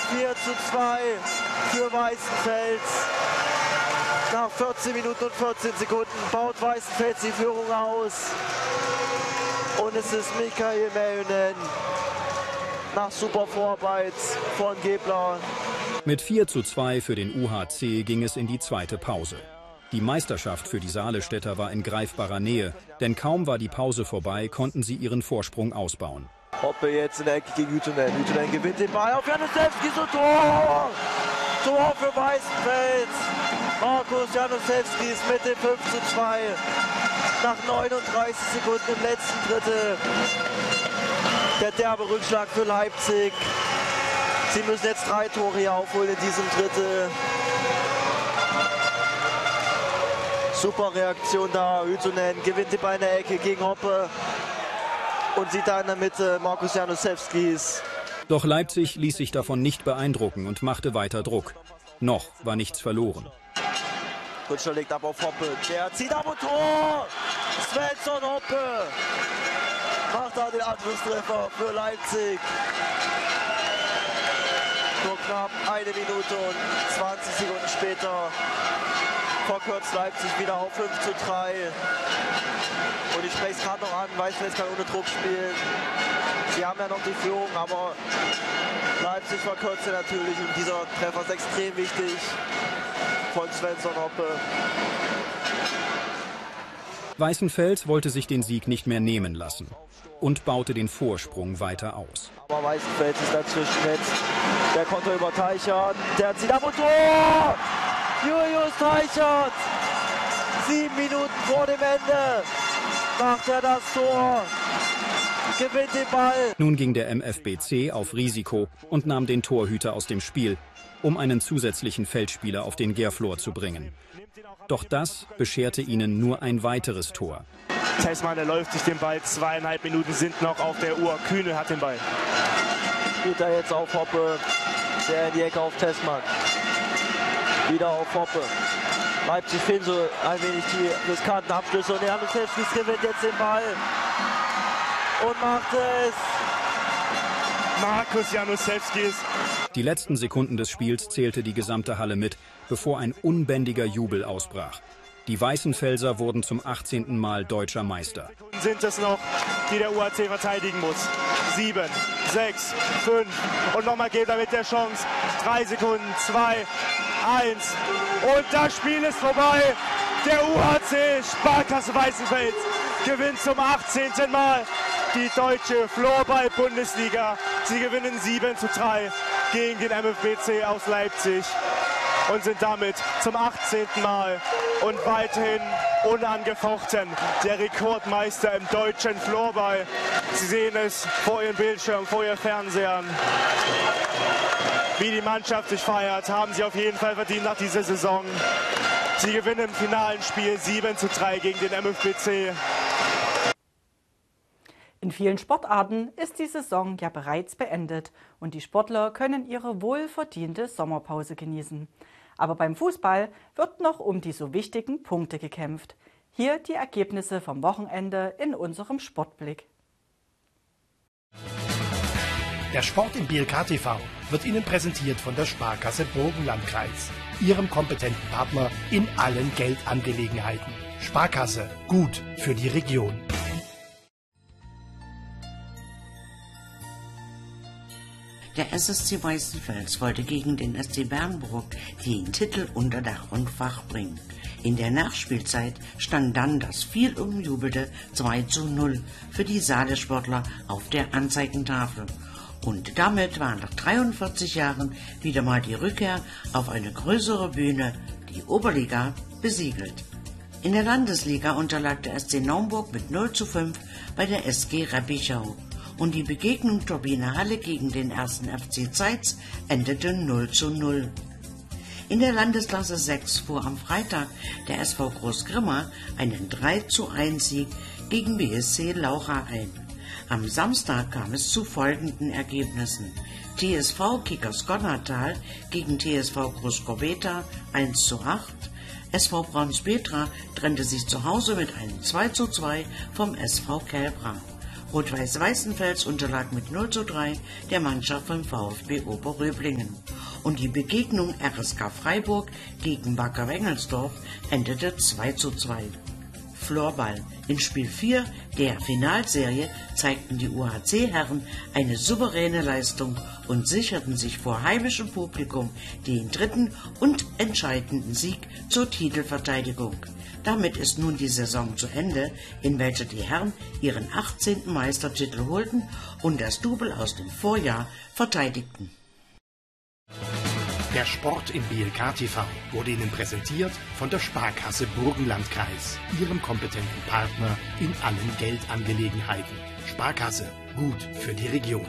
4:2 für Weißenfels. Nach 14 Minuten und 14 Sekunden baut Weißenfels die Führung aus. Und es ist Michael Mäynen nach super Vorarbeit von Gebler. Mit 4:2 für den UHC ging es in die zweite Pause. Die Meisterschaft für die Saalestetter war in greifbarer Nähe, denn kaum war die Pause vorbei, konnten sie ihren Vorsprung ausbauen. Hoppe jetzt in der Ecke gegen Hüttunen. Hüttunen gewinnt den Ball auf Januszewski, so Tor! Tor für Weißenfels. Markus Januszewski ist mit dem 5:2 nach 39 Sekunden im letzten Drittel. Der derbe Rückschlag für Leipzig. Sie müssen jetzt 3 Tore hier aufholen in diesem Drittel. Super Reaktion da. Hüttunen gewinnt den Ball in der Ecke gegen Hoppe. Und sieht da in der Mitte Markus Januszewskis. Doch Leipzig ließ sich davon nicht beeindrucken und machte weiter Druck. Noch war nichts verloren. Kutscher legt ab auf Hoppe. Der zieht ab und Tor! Svensson Hoppe macht da den Anschlusstreffer für Leipzig. Nur knapp 1 Minute und 20 Sekunden später verkürzt Leipzig wieder auf 5:3. Und ich spreche es gerade noch an, Weißenfels kann ohne Druck spielen. Sie haben ja noch die Führung, aber Leipzig verkürzt ja natürlich. Und dieser Treffer ist extrem wichtig von Svensson Hoppe. Weißenfels wollte sich den Sieg nicht mehr nehmen lassen und baute den Vorsprung weiter aus. Aber Weißenfels ist dazwischen jetzt. Der Konter über Teichert. Der zieht ab und Tor! Julius Teichert! 7 Minuten vor dem Ende macht er das Tor. Gewinnt den Ball. Nun ging der MFBC auf Risiko und nahm den Torhüter aus dem Spiel, um einen zusätzlichen Feldspieler auf den Gärflor zu bringen. Doch das bescherte ihnen nur ein weiteres Tor. Tessmann erläuft sich den Ball, 2,5 Minuten sind noch auf der Uhr. Kühne hat den Ball. Spielt er jetzt auf Hoppe, der in die Ecke auf Tessmann. Wieder auf Hoppe. Leipzig fehlen so ein wenig die riskanten Abschlüsse und Januszewski gewinnt jetzt den Ball und macht es. Markus Januszewski. Die letzten Sekunden des Spiels zählte die gesamte Halle mit, bevor ein unbändiger Jubel ausbrach. Die Weißenfelser wurden zum 18. Mal deutscher Meister. Sind es noch, die der UHC verteidigen muss. 7, 6, 5 und nochmal Gebler mit der Chance. 3 Sekunden, 2, 1 und das Spiel ist vorbei. Der UHC Sparkasse Weißenfels gewinnt zum 18. Mal die deutsche Floorball-Bundesliga. Sie gewinnen 7:3 gegen den MFBC aus Leipzig und sind damit zum 18. Mal und weiterhin unangefochten der Rekordmeister im deutschen Floorball. Sie sehen es vor Ihrem Bildschirm, vor Ihren Fernsehern. Wie die Mannschaft sich feiert, haben sie auf jeden Fall verdient nach dieser Saison. Sie gewinnen im finalen Spiel 7:3 gegen den MFBC. In vielen Sportarten ist die Saison ja bereits beendet und die Sportler können ihre wohlverdiente Sommerpause genießen. Aber beim Fußball wird noch um die so wichtigen Punkte gekämpft. Hier die Ergebnisse vom Wochenende in unserem Sportblick. Der Sport im BLK TV wird Ihnen präsentiert von der Sparkasse Burgenlandkreis, Ihrem kompetenten Partner in allen Geldangelegenheiten. Sparkasse, gut für die Region. Der SSC Weißenfels wollte gegen den SC Bernburg den Titel unter Dach und Fach bringen. In der Nachspielzeit stand dann das viel umjubelte 2:0 für die Saale-Sportler auf der Anzeigentafel. Und damit war nach 43 Jahren wieder mal die Rückkehr auf eine größere Bühne, die Oberliga, besiegelt. In der Landesliga unterlag der SC Naumburg mit 0:5 bei der SG Reppichau. Und die Begegnung Turbine Halle gegen den 1. FC Zeitz endete 0:0. In der Landesklasse 6 fuhr am Freitag der SV Großgrimma einen 3:1 Sieg gegen BSC Laucha ein. Am Samstag kam es zu folgenden Ergebnissen: TSV Kickers Gonnertal gegen TSV Großgorbeta 1:8, SV Braunspetra trennte sich zu Hause mit einem 2:2 vom SV Kelbra. Rot-Weiß Weißenfels unterlag mit 0:3 der Mannschaft vom VfB Oberröblingen. Und die Begegnung RSK Freiburg gegen Wacker Wengelsdorf endete 2:2. Floorball. In Spiel 4 der Finalserie zeigten die UHC-Herren eine souveräne Leistung und sicherten sich vor heimischem Publikum den dritten und entscheidenden Sieg zur Titelverteidigung. Damit ist nun die Saison zu Ende, in welcher die Herren ihren 18. Meistertitel holten und das Double aus dem Vorjahr verteidigten. Der Sport im BLK TV wurde Ihnen präsentiert von der Sparkasse Burgenlandkreis, Ihrem kompetenten Partner in allen Geldangelegenheiten. Sparkasse, gut für die Region.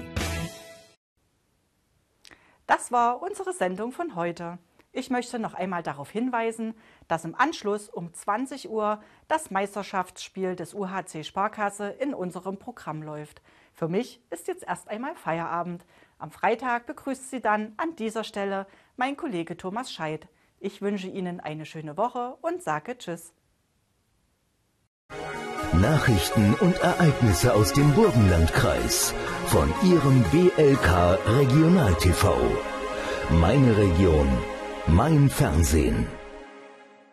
Das war unsere Sendung von heute. Ich möchte noch einmal darauf hinweisen, dass im Anschluss um 20 Uhr das Meisterschaftsspiel des UHC Sparkasse in unserem Programm läuft. Für mich ist jetzt erst einmal Feierabend. Am Freitag begrüßt Sie dann an dieser Stelle mein Kollege Thomas Scheidt. Ich wünsche Ihnen eine schöne Woche und sage Tschüss. Nachrichten und Ereignisse aus dem Burgenlandkreis von Ihrem BLK Regional TV. Meine Region, mein Fernsehen.